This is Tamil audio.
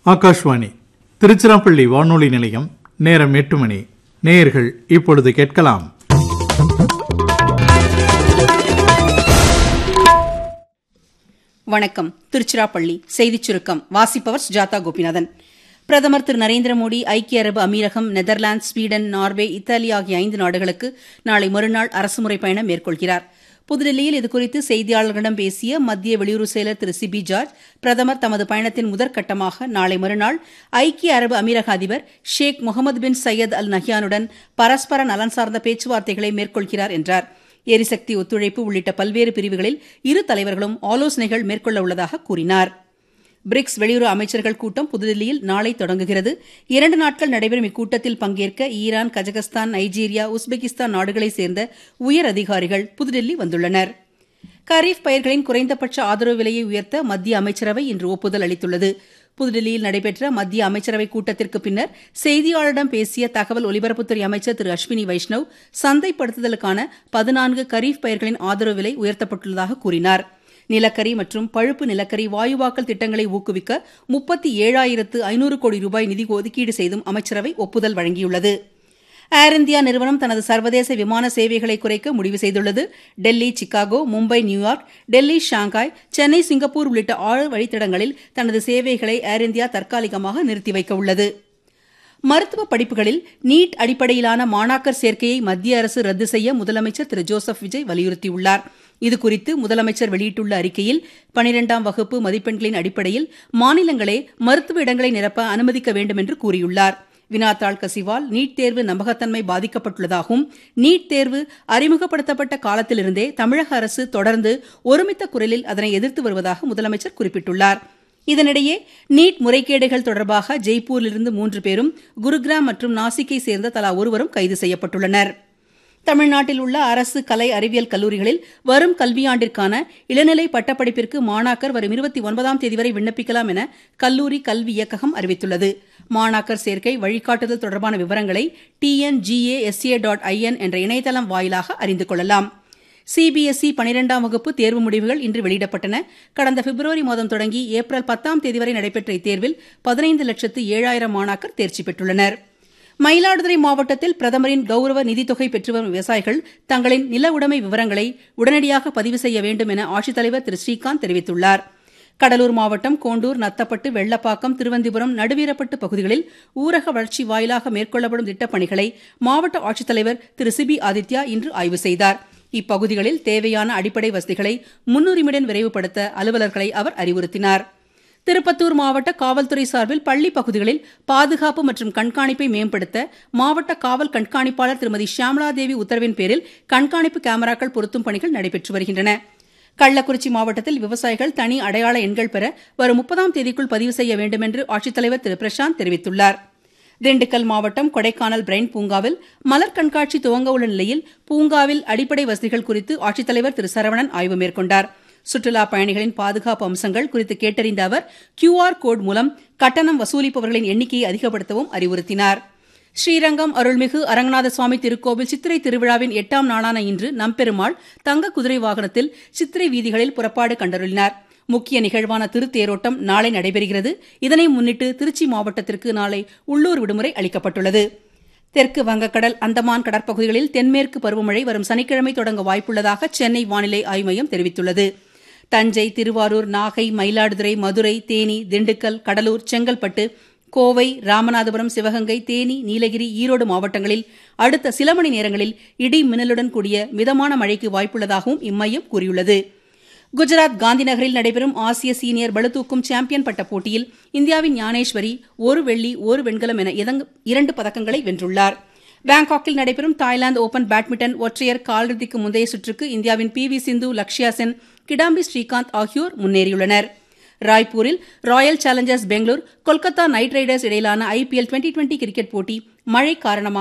ஆகாஷ்வாணி திருச்சிராப்பள்ளி வானொலி நிலையம். நேரம் 8 மணி. நேயர்கள் இப்பொழுது கேட்கலாம் வணக்கம். திருச்சிராப்பள்ளி செய்திச் சுருக்கம் வாசிப்பவர் சுஜாதா கோபிநாதன். பிரதமர் திரு நரேந்திர மோடி ஐக்கிய அரபு அமீரகம், நெதர்லாந்து, ஸ்வீடன், நார்வே, இத்தாலி ஆகிய 5 நாடுகளுக்கு நாளை மறுநாள் அரசுமுறை பயணம் மேற்கொள்கிறார். புதுடில்லியில் இதுகுறித்து செய்தியாளர்களிடம் பேசிய மத்திய வெளியுறவு செயலர் திரு சிபி ஜார்ஜ், பிரதமர் தமது பயணத்தின் முதற்கட்டமாக நாளை மறுநாள் ஐக்கிய அரபு அமீரக அதிபர் ஷேக் முகமது பின் சையத் அல் நஹ்யானுடன் பரஸ்பர நலன் சார்ந்த பேச்சுவார்த்தைகளை மேற்கொள்கிறார் என்றார். எரிசக்தி ஒத்துழைப்பு உள்ளிட்ட பல்வேறு பிரிவுகளில் இரு தலைவர்களும் ஆலோசனைகள் மேற்கொள்ள உள்ளதாக கூறினார். பிரிக்ஸ் வெளியுறவு அமைச்சர்கள் கூட்டம் புதுதில்லியில் நாளை தொடங்குகிறது. 2 நாட்கள் நடைபெறும் இக்கூட்டத்தில் பங்கேற்க ஈரான், கஜகஸ்தான், நைஜீரியா, உஸ்பெகிஸ்தான் நாடுகளைச் சேர்ந்த உயர் அதிகாரிகள் புதுதில்லி வந்துள்ளனர். கரீஃப் பயிர்களின் குறைந்தபட்ச ஆதரவு விலையை உயர்த்த மத்திய அமைச்சரவை இன்று ஒப்புதல் அளித்துள்ளது. புதுதில்லியில் நடைபெற்ற மத்திய அமைச்சரவைக் கூட்டத்திற்கு பின்னர் செய்தியாளரிடம் பேசிய தகவல் ஒலிபரப்புத்துறை அமைச்சர் திரு அஸ்வினி வைஷ்ணவ், சந்தைப்படுத்துதலுக்கான 14 கரீஃப் பயிர்களின் ஆதரவு விலை உயர்த்தப்பட்டுள்ளதாக கூறினார். நிலக்கரி மற்றும் பழுப்பு நிலக்கரி வாயுவாக்கல் திட்டங்களை ஊக்குவிக்க 37,500 கோடி ரூபாய் நிதி ஒதுக்கீடு செய்தும் அமைச்சரவை ஒப்புதல் வழங்கியுள்ளது. ஏர் இந்தியா நிறுவனம் தனது சர்வதேச விமான சேவைகளை குறைக்க முடிவு செய்துள்ளது. Delhi, Chicago, Mumbai, New York, Delhi, Shanghai, Chennai, Singapore உள்ளிட்ட 6 வழித்தடங்களில் தனது சேவைகளை ஏர் இந்தியா தற்காலிகமாக நிறுத்தி வைக்க உள்ளது. மருத்துவ படிப்புகளில் நீட் அடிப்படையிலான மாணாக்கர் சேர்க்கையை மத்திய அரசு ரத்து செய்ய முதலமைச்சர் திரு ஜோசப் விஜய் வலியுறுத்தியுள்ளார். இதுகுறித்து முதலமைச்சர் வெளியிட்டுள்ள அறிக்கையில் 12ஆம் வகுப்பு மதிப்பெண்களின் அடிப்படையில் மாநிலங்களே மருத்துவ இடங்களை நிரப்ப அனுமதிக்க வேண்டும் என்று கூறியுள்ளார். வினாத்தாள் கசிவால் நீட் தேர்வு நம்பகத்தன்மை பாதிக்கப்பட்டுள்ளதாகவும், நீட் தேர்வு அறிமுகப்படுத்தப்பட்ட காலத்திலிருந்தே தமிழக அரசு தொடர்ந்து ஒருமித்த குரலில் அதனை எதிர்த்து வருவதாக முதலமைச்சர் குறிப்பிட்டுள்ளார். இதனிடையே நீட் முறைகேடுகள் தொடர்பாக ஜெய்ப்பூரிலிருந்து 3 பேரும், குருகிராம் மற்றும் நாசிக்கை சேர்ந்த தலா ஒருவரும் கைது செய்யப்பட்டுள்ளனர். தமிழ்நாட்டில் உள்ள அரசு கலை அறிவியல் கல்லூரிகளில் வரும் கல்வியாண்டிற்கான இளநிலை பட்டப்படிப்பிற்கு மாணாக்கர் வரும் 29ஆம் தேதி வரை விண்ணப்பிக்கலாம் என கல்லூரி கல்வி இயக்ககம் அறிவித்துள்ளது. மாணாக்கர் சேர்க்கை வழிகாட்டுதல் தொடர்பான விவரங்களை tngasa.in என்ற இணையதளம் வாயிலாக அறிந்து கொள்ளலாம். சிபிஎஸ்இ 12ஆம் வகுப்பு தேர்வு முடிவுகள் இன்று வெளியிடப்பட்டன. கடந்த பிப்ரவரி மாதம் தொடங்கி ஏப்ரல் 10ஆம் தேதி வரை நடைபெற்ற இத்தேர்வில் 15,07,000 மாணாக்கர் தேர்ச்சி பெற்றுள்ளனர். மயிலாடுதுறை மாவட்டத்தில் பிரதமரின் கௌரவ நிதித்தொகை பெற்று வரும் விவசாயிகள் தங்களின் நில உடைமை விவரங்களை உடனடியாக பதிவு செய்ய வேண்டும் என ஆட்சித்தலைவர் திரு ஸ்ரீகாந்த் தெரிவித்துள்ளார். கடலூர் மாவட்டம் கோண்டூர், நத்தப்பட்டு, வெள்ளப்பாக்கம், திருவந்திபுரம், நடுவீரப்பட்டு பகுதிகளில் ஊரக வளர்ச்சி வாயிலாக மேற்கொள்ளப்படும் திட்டப்பணிகளை மாவட்ட ஆட்சித்தலைவர் திரு சிபி ஆதித்யா இன்று ஆய்வு செய்தார். இப்பகுதிகளில் தேவையான அடிப்படை வசதிகளை முன்னுரிமையுடன் விரைவுபடுத்த அலுவலர்களை அவர் அறிவுறுத்தினார். திருப்பத்தூர் மாவட்ட காவல்துறை சார்பில் பள்ளி பகுதிகளில் பாதுகாப்பு மற்றும் கண்காணிப்பை மேம்படுத்த மாவட்ட காவல் கண்காணிப்பாளர் திருமதி ஷியாமளாதேவி உத்தரவின் பேரில் கண்காணிப்பு கேமராக்கள் பொருத்தும் பணிகள் நடைபெற்று வருகின்றன. கள்ளக்குறிச்சி மாவட்டத்தில் விவசாயிகள் தனி அடையாள எண்கள் பெற வரும் 30ஆம் தேதிக்குள் பதிவு செய்ய வேண்டும் என்று ஆட்சித்தலைவர் திரு பிரசாந்த் தெரிவித்துள்ளார். திண்டுக்கல் மாவட்டம் கொடைக்கானல் பிரைன் பூங்காவில் மலர் கண்காட்சி துவங்க உள்ள நிலையில் பூங்காவில் அடிப்படை வசதிகள் குறித்து ஆட்சித்தலைவர் திரு சரவணன் ஆய்வு மேற்கொண்டார். சுற்றுலா பயணிகளின் பாதுகாப்பு அம்சங்கள் குறித்து கேட்டறிந்த அவர் QR கோட் மூலம் கட்டணம் வசூலிப்பவர்களின் எண்ணிக்கையை அதிகப்படுத்தவும் அறிவுறுத்தினார். ஸ்ரீரங்கம் அருள்மிகு அரங்கநாத சுவாமி திருக்கோவில் சித்திரை திருவிழாவின் 8ஆம் நாளான இன்று நம்பெருமாள் தங்க குதிரை வாகனத்தில் சித்திரை வீதிகளில் புறப்பாடு கண்டருளினார். முக்கிய நிகழ்வான திருத்தேரோட்டம் நாளை நடைபெறுகிறது. இதனை முன்னிட்டு திருச்சி மாவட்டத்திற்கு நாளை உள்ளூர் விடுமுறை அளிக்கப்பட்டுள்ளது. தெற்கு வங்கக்கடல், அந்தமான் கடற்பகுதிகளில் தென்மேற்கு பருவமழை வரும் சனிக்கிழமை தொடங்க வாய்ப்புள்ளதாக சென்னை வானிலை ஆய்வு மையம் தெரிவித்துள்ளது. தஞ்சை, திருவாரூர், நாகை, மயிலாடுதுறை, மதுரை, தேனி, திண்டுக்கல், கடலூர், செங்கல்பட்டு, கோவை, ராமநாதபுரம், சிவகங்கை, தேனி, நீலகிரி, ஈரோடு மாவட்டங்களில் அடுத்த சில மணி நேரங்களில் இடி மின்னலுடன் கூடிய மிதமான மழைக்கு வாய்ப்புள்ளதாகவும் இம்மையம் கூறியுள்ளது. குஜராத் காந்தி நகரில் நடைபெறும் ஆசிய சீனியர் பளுதூக்கும் சாம்பியன் பட்ட போட்டியில் இந்தியாவின் ஞானேஸ்வரி 1 வெள்ளி 1 வெண்கலம் என 2 பதக்கங்களை வென்றுள்ளார். பாங்காக்கில் நடைபெறும் தாய்லாந்து ஓபன் பேட்மிண்டன் ஒற்றையர் காலிறுதிக்கு முந்தைய சுற்றுக்கு இந்தியாவின் PV சிந்து, லக்ஷ்யா சென், கிடாம்பி ஸ்ரீகாந்த் ஆகியோர் முன்னேறியுள்ளனர். ராய்ப்பூரில் Royal Challengers Bangalore, Kolkata night Riders இடையிலான IPL 2020 கிரிக்கெட் போட்டி மழை காரணமாக